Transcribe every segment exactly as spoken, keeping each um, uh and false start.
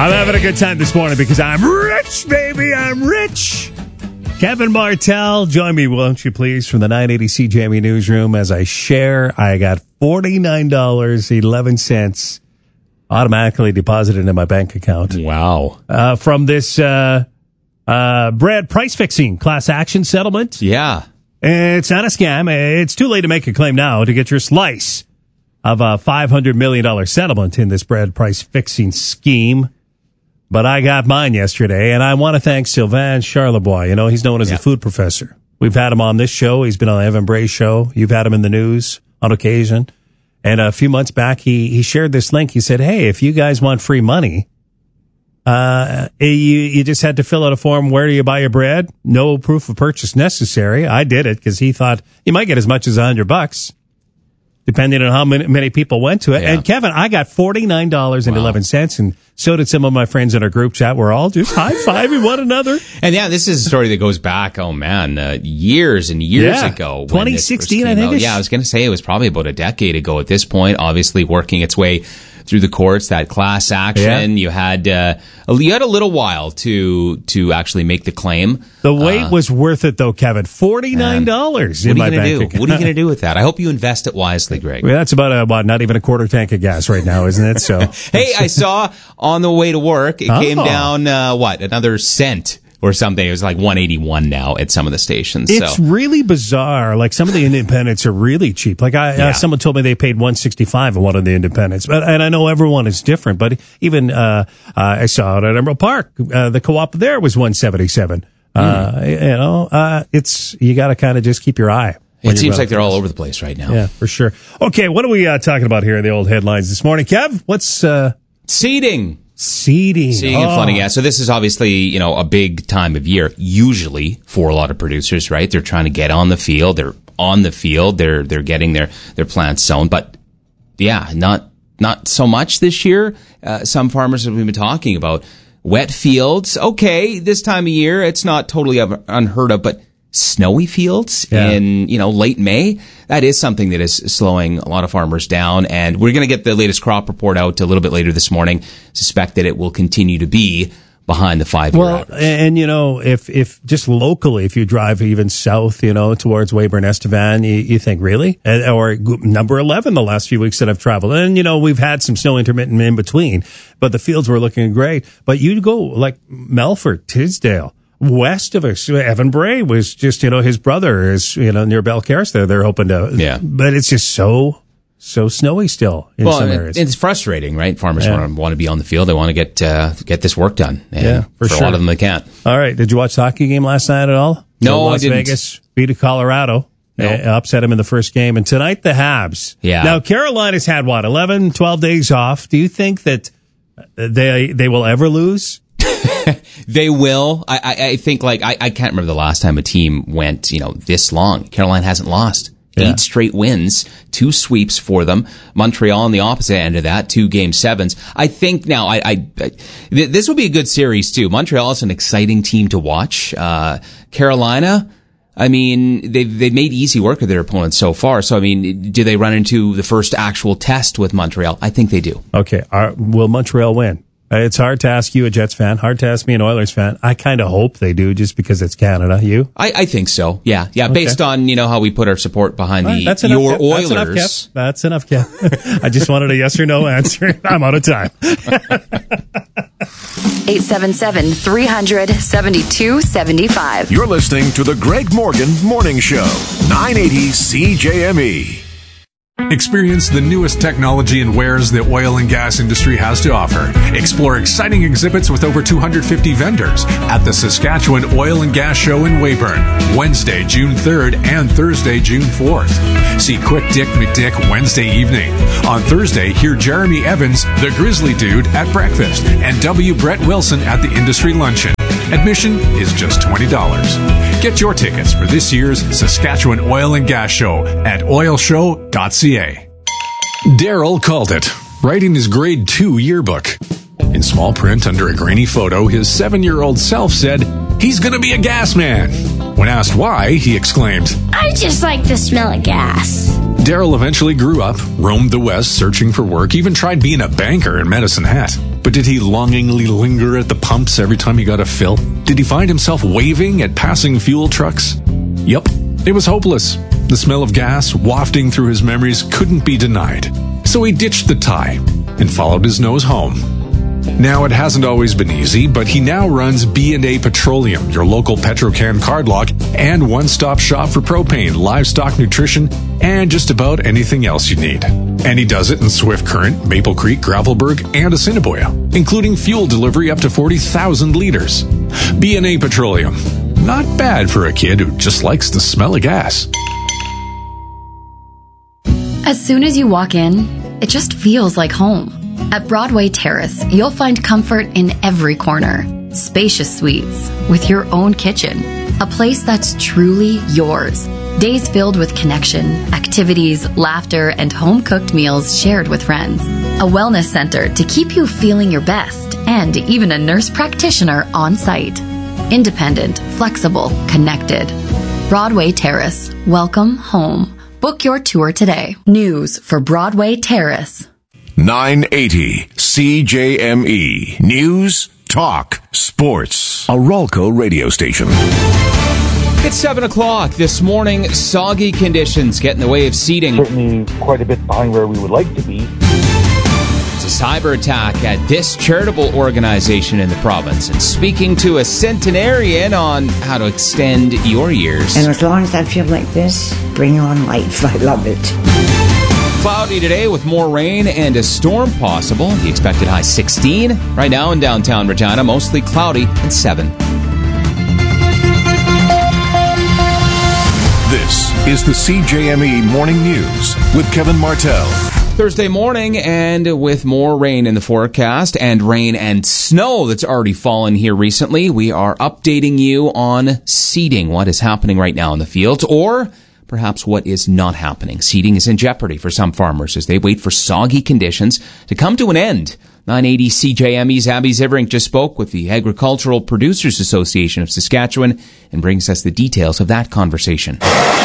I'm having a good time this morning because I'm rich, baby. I'm rich. Kevin Martell, join me, won't you please, from the nine eighty C J M E newsroom as I share. I got forty-nine dollars and eleven cents automatically deposited into my bank account. Wow. Uh, from this uh, uh, bread price fixing class action settlement. Yeah. It's not a scam. It's too late to make a claim now to get your slice of a five hundred million dollars settlement in this bread price fixing scheme. But I got mine yesterday, and I want to thank Sylvain Charlebois. You know, he's known as yeah. the food professor. We've had him on this show. He's been on the Evan Bray show. You've had him in the news on occasion. And a few months back, he, he shared this link. He said, hey, if you guys want free money, uh, you, you just had to fill out a form. Where do you buy your bread? No proof of purchase necessary. I did it because he thought you might get as much as a hundred bucks. Depending on how many, many people went to it. Yeah. And Kevin, I got forty-nine dollars and eleven cents, wow. And so did some of my friends in our group chat. We're all just high-fiving one another. And yeah, this is a story that goes back, oh man, uh, years and years yeah. ago. twenty sixteen, I think. Yeah, I was going to say it was probably about a decade ago at this point, obviously working its way through the courts, that class action. Yeah. You had uh, you had a little while to to actually make the claim. The wait uh, was worth it, though, Kevin. forty-nine dollars in my bank do? account. What are you going to do with that? I hope you invest it wisely, Greg. Well, that's about a, what, not even a quarter tank of gas right now, isn't it? So, hey, I saw on the way to work, it oh. came down, uh, what, another cent or something. It was like one eighty-one now at some of the stations. It's so. really bizarre. Like, some of the independents are really cheap. Like, I, yeah. uh, someone told me they paid one sixty-five at one of the independents. But, and I know everyone is different, but even, uh, uh I saw it at Emerald Park. Uh, the co-op there was one seventy-seven. Mm. Uh, you know, uh, it's, you gotta kind of just keep your eye. It seems like they're all over the place right now. Yeah, for sure. Okay, what are we uh, talking about here in the old headlines this morning? Kev, what's, uh, seeding. Seeding. Seeding oh. and flooding, yeah. So this is obviously, you know, a big time of year, usually for a lot of producers, right? They're trying to get on the field. They're on the field. They're, they're getting their, their plants sown. But yeah, not, not so much this year. Uh, some farmers have been talking about wet fields. Okay, this time of year, it's not totally unheard of, but snowy fields yeah. in, you know, late May, that is something that is slowing a lot of farmers down. And we're going to get the latest crop report out a little bit later this morning. Suspect that it will continue to be behind the five-year well, average. And, you know, if, if just locally, if you drive even south, you know, towards Weyburn, Estevan, you, you think, really? And, or number eleven the last few weeks that I've traveled. And, you know, we've had some snow intermittent in between, but the fields were looking great. But you go like Melfort, Tisdale, west of us, Evan Bray was just, you know, his brother is, you know, near Belcaris there. They're hoping to, yeah. But it's just so, so snowy still in well, some it, areas. It's frustrating, right? Farmers yeah. want, to, want to be on the field. They want to get, uh, get this work done. And yeah, for, for sure. a lot of them, they can't. All right. Did you watch the hockey game last night at all? No, Las I didn't. Vegas beat Colorado. No. Uh, upset them in the first game. And tonight, the Habs. Yeah. Now, Carolina's had, what, eleven, twelve days off. Do you think that they they will ever lose? They will. I, I, I think, like, I, I can't remember the last time a team went, you know, this long. Carolina hasn't lost. Yeah. Eight straight wins, two sweeps for them. Montreal on the opposite end of that, two game sevens. I think now, I, I, I this will be a good series too. Montreal is an exciting team to watch. Uh, Carolina, I mean, they've, they've made easy work of their opponents so far. So, I mean, do they run into the first actual test with Montreal? I think they do. Okay. Are, will Montreal win? It's hard to ask you, a Jets fan. Hard to ask me, an Oilers fan. I kind of hope they do, just because it's Canada. You? I, I think so. Yeah, yeah. Okay. Based on, you know, how we put our support behind right, the that's your enough, Oilers. That's enough, Kev. That's enough, Kev. I just wanted a yes or no answer. I'm out of time. eight seven seven, three hundred, seventy-two seventy-five. You're listening to the Greg Morgan Morning Show, nine eighty C J M E. Experience the newest technology and wares the oil and gas industry has to offer. Explore exciting exhibits with over two hundred fifty vendors at the Saskatchewan Oil and Gas Show in Weyburn, Wednesday, June third and Thursday, June fourth. See Quick Dick McDick Wednesday evening. On Thursday, hear Jeremy Evans, the Grizzly Dude, at breakfast, and W. Brett Wilson at the Industry Luncheon. Admission is just twenty dollars. Get your tickets for this year's Saskatchewan Oil and Gas Show at oil show dot c a. Daryl called it, writing his grade two yearbook. In small print under a grainy photo, his seven-year-old self said, "He's gonna be a gas man." When asked why, he exclaimed, "I just like the smell of gas." Daryl eventually grew up, roamed the West searching for work, even tried being a banker in Medicine Hat. But did he longingly linger at the pumps every time he got a fill? Did he find himself waving at passing fuel trucks? Yup, it was hopeless. The smell of gas wafting through his memories couldn't be denied. So he ditched the tie and followed his nose home. Now, it hasn't always been easy, but he now runs B and A Petroleum, your local Petrocan card lock and one-stop shop for propane, livestock nutrition, and just about anything else you need. And he does it in Swift Current, Maple Creek, Gravelburg, and Assiniboia, including fuel delivery up to forty thousand liters. B and A Petroleum. Not bad for a kid who just likes the smell of gas. As soon as you walk in, it just feels like home. At Broadway Terrace, you'll find comfort in every corner. Spacious suites with your own kitchen. A place that's truly yours. Days filled with connection, activities, laughter, and home-cooked meals shared with friends. A wellness center to keep you feeling your best, and even a nurse practitioner on site. Independent, flexible, connected. Broadway Terrace. Welcome home. Book your tour today. News for Broadway Terrace. nine eighty C J M E. News, talk, sports. A Rolco radio station. It's seven o'clock this morning. Soggy conditions get in the way of seating. Certainly quite a bit behind where we would like to be. It's a cyber attack at this charitable organization in the province. And speaking to a centenarian on how to extend your years. And as long as I feel like this, bring on life. I love it. Cloudy today with more rain and a storm possible. The expected high sixteen. Right now in downtown Regina, mostly cloudy and seven. This is the C J M E Morning News with Kevin Martell. Thursday morning, and with more rain in the forecast and rain and snow that's already fallen here recently, we are updating you on seeding, what is happening right now in the fields, or perhaps what is not happening. Seeding is in jeopardy for some farmers as they wait for soggy conditions to come to an end. nine eighty C J M E's Abby Ziverink just spoke with the Agricultural Producers Association of Saskatchewan and brings us the details of that conversation.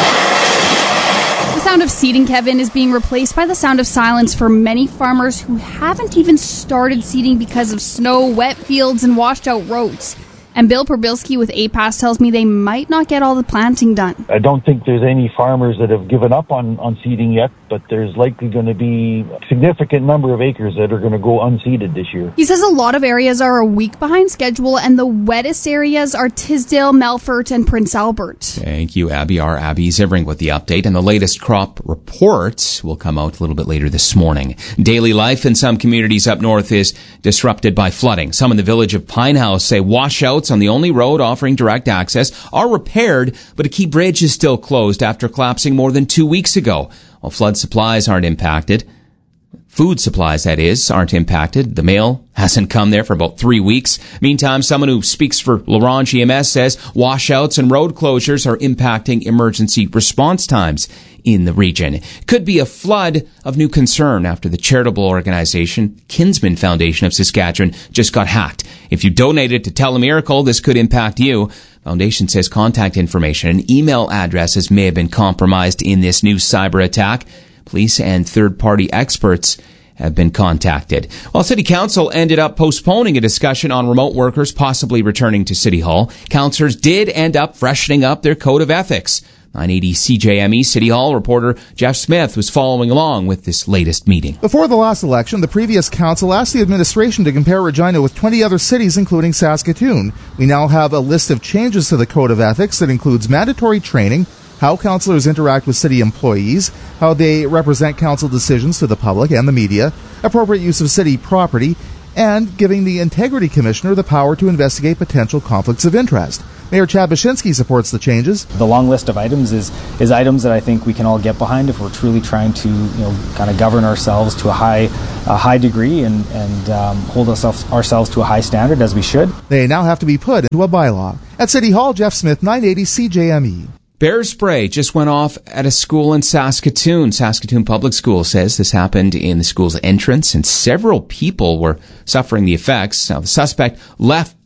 The sound of seeding, Kevin, is being replaced by the sound of silence for many farmers who haven't even started seeding because of snow, wet fields, and washed out roads. And Bill Perbilski with A P A S tells me they might not get all the planting done. I don't think there's any farmers that have given up on, on seeding yet, but there's likely going to be a significant number of acres that are going to go unseeded this year. He says a lot of areas are a week behind schedule, and the wettest areas are Tisdale, Melfort, and Prince Albert. Thank you, Abby. Our Abby Ziverink with the update. And the latest crop report will come out a little bit later this morning. Daily life in some communities up north is disrupted by flooding. Some in the village of Pinehouse say washouts on the only road offering direct access are repaired, but a key bridge is still closed after collapsing more than two weeks ago. While flood supplies aren't impacted, food supplies, that is, aren't impacted. The mail hasn't come there for about three weeks. Meantime, someone who speaks for L'Orange E M S says washouts and road closures are impacting emergency response times in the region. Could be a flood of new concern after the charitable organization Kinsman Foundation of Saskatchewan just got hacked. If you donated to Telemiracle, this could impact you. Foundation says contact information and email addresses may have been compromised in this new cyber attack. Police and third-party experts have been contacted. While City Council ended up postponing a discussion on remote workers possibly returning to City Hall, councillors did end up freshening up their code of ethics. nine eighty C J M E City Hall reporter Jeff Smith was following along with this latest meeting. Before the last election, the previous council asked the administration to compare Regina with twenty other cities, including Saskatoon. We now have a list of changes to the code of ethics that includes mandatory training, how councillors interact with city employees, how they represent council decisions to the public and the media, appropriate use of city property, and giving the Integrity Commissioner the power to investigate potential conflicts of interest. Mayor Chad Baczynski supports the changes. The long list of items is is items that I think we can all get behind if we're truly trying to, you know, kind of govern ourselves to a high a high degree and, and um, hold ourselves, ourselves to a high standard, as we should. They now have to be put into a bylaw. At City Hall, Jeff Smith, nine eighty C J M E. Bear spray just went off at a school in Saskatoon. Saskatoon Public School says this happened in the school's entrance, and several people were suffering the effects. Now, the suspect left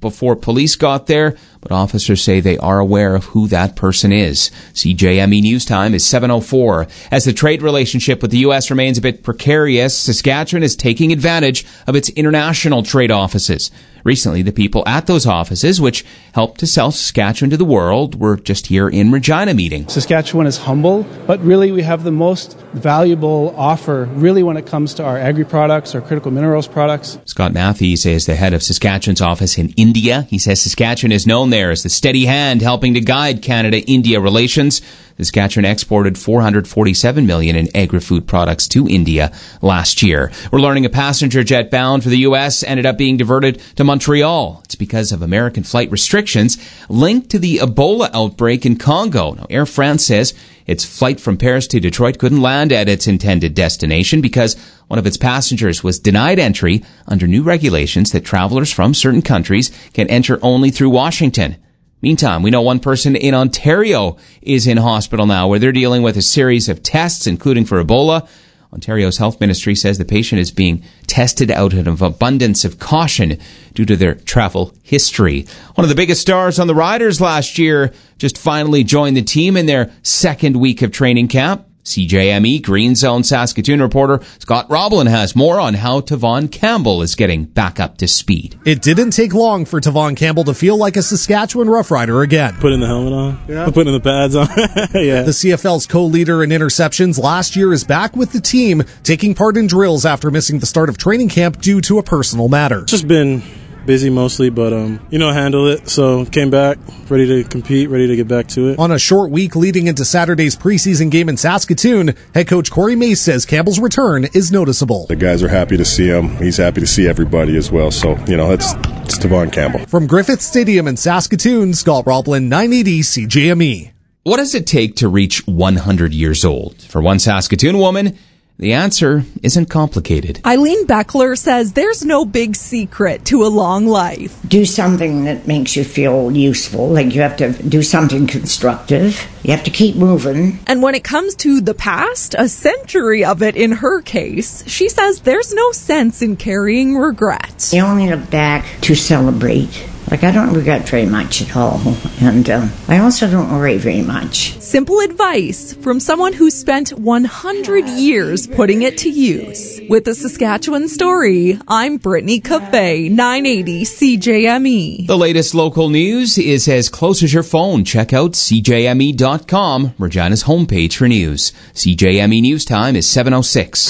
before police got there, but officers say they are aware of who that person is. C J M E News Time is seven oh four. As the trade relationship with the U S remains a bit precarious, Saskatchewan is taking advantage of its international trade offices. Recently, the people at those offices, which help to sell Saskatchewan to the world, were just here in Regina meeting. Saskatchewan is humble, but really we have the most valuable offer, really, when it comes to our agri-products, our critical minerals products. Scott Matthews is the head of Saskatchewan's office in India. He says Saskatchewan is known there as the steady hand helping to guide Canada-India relations. Saskatchewan exported four hundred forty-seven million dollars in agri-food products to India last year. We're learning a passenger jet bound for the U S ended up being diverted to Montreal. It's because of American flight restrictions linked to the Ebola outbreak in Congo. Now, Air France says its flight from Paris to Detroit couldn't land at its intended destination because one of its passengers was denied entry under new regulations that travelers from certain countries can enter only through Washington. Meantime, we know one person in Ontario is in hospital now where they're dealing with a series of tests, including for Ebola. Ontario's health ministry says the patient is being tested out of abundance of caution due to their travel history. One of the biggest stars on the Riders last year just finally joined the team in their second week of training camp. C J M E Green Zone Saskatoon reporter Scott Roblin has more on how Tavon Campbell is getting back up to speed. It didn't take long for Tavon Campbell to feel like a Saskatchewan Rough Rider again. Putting the helmet on, yeah. Putting the pads on. Yeah. The C F L's co-leader in interceptions last year is back with the team, taking part in drills after missing the start of training camp due to a personal matter. Just been busy mostly, but, um, you know, handle it. So came back, ready to compete, ready to get back to it. On a short week leading into Saturday's preseason game in Saskatoon, head coach Corey Mace says Campbell's return is noticeable. The guys are happy to see him. He's happy to see everybody as well. So, you know, that's it's Tavon Campbell. From Griffith Stadium in Saskatoon, Scott Roblin, nine eighty C J M E. What does it take to reach one hundred years old? For one Saskatoon woman, the answer isn't complicated. Eileen Beckler says there's no big secret to a long life. Do something that makes you feel useful, like you have to do something constructive. You have to keep moving. And when it comes to the past, a century of it in her case, she says there's no sense in carrying regret. You only look back to celebrate. Like, I don't regret very much at all. And uh, I also don't worry very much. Simple advice from someone who spent one hundred years putting it to use. With the Saskatchewan Story, I'm Brittany Cafe, nine eighty C J M E. The latest local news is as close as your phone. Check out C J M E dot com, Regina's homepage for news. C J M E News Time is seven oh six.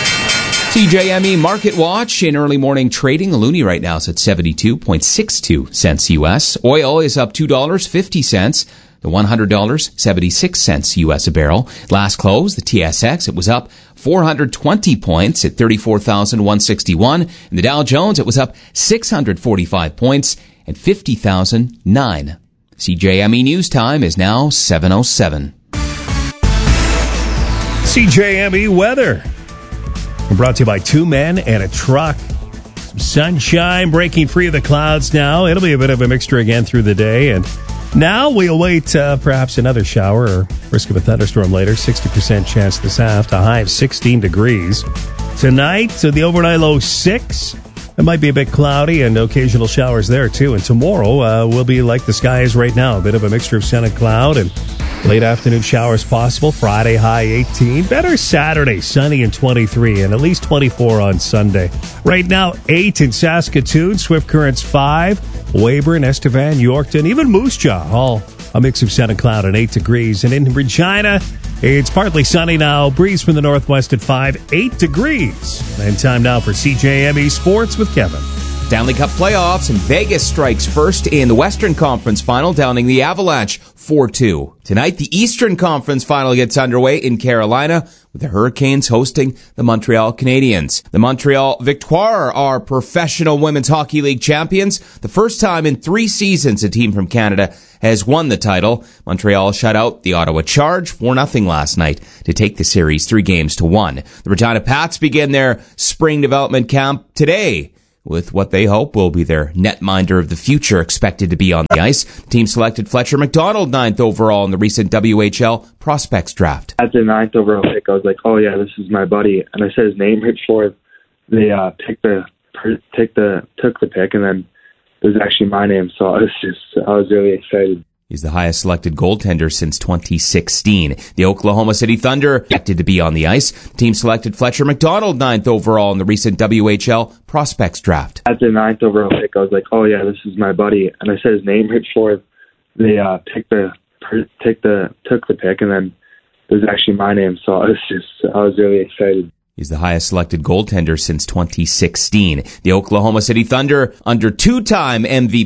C J M E Market Watch in early morning trading. The loonie right now is at seventy-two point six two cents U S. Oil is up two dollars and fifty cents. The one hundred dollars and seventy-six cents U S a barrel. Last close, the T S X, it was up four hundred twenty points at thirty-four thousand one hundred sixty-one. And the Dow Jones, it was up six hundred forty-five points at fifty thousand nine. C J M E News Time is now seven oh seven. C J M E weather. We're brought to you by two men and a truck. Some sunshine breaking free of the clouds now. It'll be a bit of a mixture again through the day. And now we await uh, perhaps another shower or risk of a thunderstorm later. sixty percent chance this afternoon. A high of sixteen degrees. Tonight, so the overnight low six. It might be a bit cloudy and occasional showers there too. And tomorrow uh, will be like the sky is right now. A bit of a mixture of sun and cloud and late afternoon showers possible. Friday, high eighteen. Better Saturday, sunny and twenty-three, and at least twenty-four on Sunday. Right now, eight in Saskatoon, Swift Currents five, Weyburn, Estevan, Yorkton, even Moose Jaw, all a mix of sun and cloud at eight degrees. And in Regina, it's partly sunny now, breeze from the northwest at five, eight degrees. And time now for C J M E Sports with Kevin. Stanley Cup playoffs, and Vegas strikes first in the Western Conference Final, downing the Avalanche four two. Tonight, the Eastern Conference Final gets underway in Carolina, with the Hurricanes hosting the Montreal Canadiens. The Montreal Victoire are professional women's hockey league champions. The first time in three seasons a team from Canada has won the title. Montreal shut out the Ottawa Charge four nothing last night to take the series three games to one. The Regina Pats begin their spring development camp today, with what they hope will be their netminder of the future expected to be on the ice. The team selected Fletcher McDonald ninth overall in the recent W H L prospects draft. At the ninth overall pick, I was like, oh yeah, this is my buddy. And I said his name right before they uh, picked the, take the, took the pick. And then it was actually my name. So I was just, I was really excited. He's the highest selected goaltender since twenty sixteen. The Oklahoma City Thunder expected to be on the ice. The team selected Fletcher McDonald ninth overall in the recent W H L prospects draft. At the ninth overall pick, I was like, oh yeah, this is my buddy. And I said his name right before they uh, picked the, picked the, took the pick, and then it was actually my name. So I was just, I was really excited. He's the highest selected goaltender since twenty sixteen. The Oklahoma City Thunder under two-time M V P